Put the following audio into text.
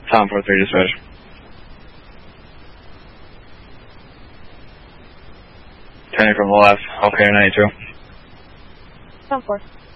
Tom 4-3 dispatch. Turning from the left, okay, 92. Tom 4.